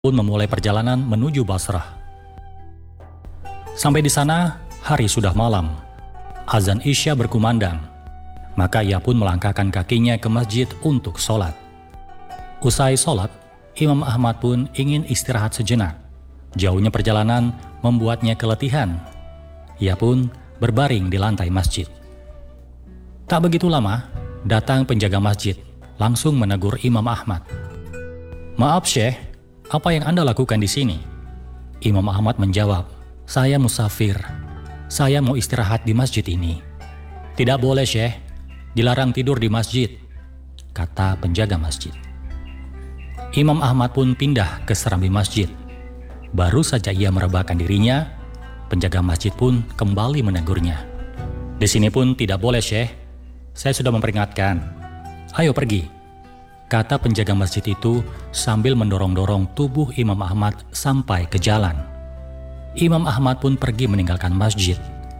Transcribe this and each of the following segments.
pun memulai perjalanan menuju Basrah. Sampai di sana, hari sudah malam. Azan Isya berkumandang. Maka ia pun melangkahkan kakinya ke masjid untuk sholat. Usai sholat, Imam Ahmad pun ingin istirahat sejenak. Jauhnya perjalanan membuatnya keletihan. Ia pun berbaring di lantai masjid. Tak begitu lama, datang penjaga masjid, langsung menegur Imam Ahmad. "Maaf Syekh, apa yang Anda lakukan di sini?" Imam Ahmad menjawab, "Saya musafir. Saya mau istirahat di masjid ini." "Tidak boleh Syekh, dilarang tidur di masjid," kata penjaga masjid. Imam Ahmad pun pindah ke serambi masjid. Baru saja ia merebahkan dirinya, penjaga masjid pun kembali menegurnya. "Di sini pun tidak boleh Syekh, saya sudah memperingatkan. Ayo pergi," kata penjaga masjid itu sambil mendorong-dorong tubuh Imam Ahmad sampai ke jalan. Imam Ahmad pun pergi meninggalkan masjid.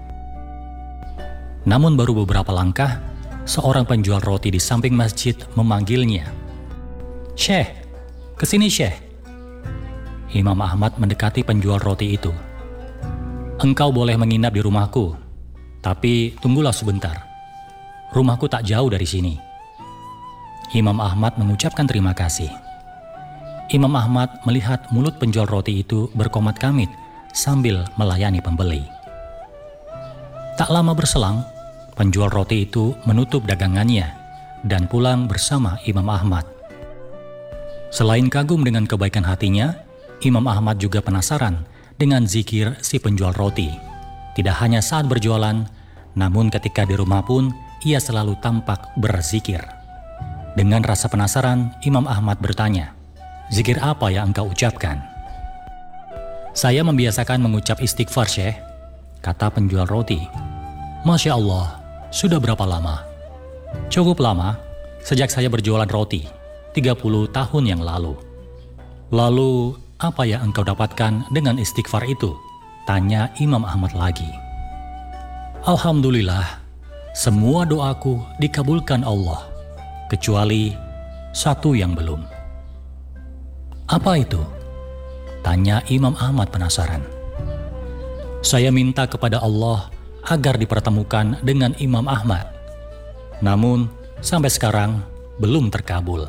Namun baru beberapa langkah, seorang penjual roti di samping masjid memanggilnya. "Syekh, kesini Syekh." Imam Ahmad mendekati penjual roti itu. "Engkau boleh menginap di rumahku, tapi tunggulah sebentar. Rumahku tak jauh dari sini." Imam Ahmad mengucapkan terima kasih. Imam Ahmad melihat mulut penjual roti itu berkomat-kamit sambil melayani pembeli. Tak lama berselang, penjual roti itu menutup dagangannya dan pulang bersama Imam Ahmad. Selain kagum dengan kebaikan hatinya, Imam Ahmad juga penasaran dengan zikir si penjual roti. Tidak hanya saat berjualan, namun ketika di rumah pun ia selalu tampak berzikir. Dengan rasa penasaran, Imam Ahmad bertanya, "Zikir apa yang engkau ucapkan?" "Saya membiasakan mengucap istighfar Syekh," kata penjual roti. "Masya Allah, sudah berapa lama?" "Cukup lama, sejak saya berjualan roti, 30 tahun yang lalu." "Lalu, apa yang engkau dapatkan dengan istighfar itu?" tanya Imam Ahmad lagi. "Alhamdulillah, semua doaku dikabulkan Allah, kecuali satu yang belum." "Apa itu?" tanya Imam Ahmad penasaran. "Saya minta kepada Allah agar dipertemukan dengan Imam Ahmad. Namun, sampai sekarang belum terkabul."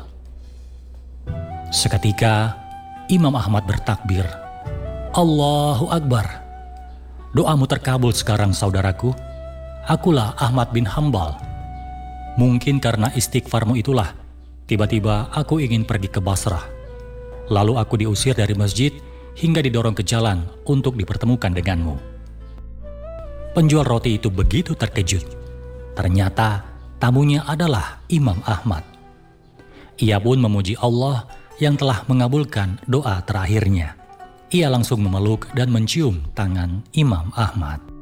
Seketika, Imam Ahmad bertakbir, "Allahu Akbar. Doamu terkabul sekarang saudaraku. Akulah Ahmad bin Hambal. Mungkin karena istighfarmu itulah, tiba-tiba aku ingin pergi ke Basrah. Lalu aku diusir dari masjid hingga didorong ke jalan untuk dipertemukan denganmu." Penjual roti itu begitu terkejut. Ternyata tamunya adalah Imam Ahmad. Ia pun memuji Allah yang telah mengabulkan doa terakhirnya. Ia langsung memeluk dan mencium tangan Imam Ahmad.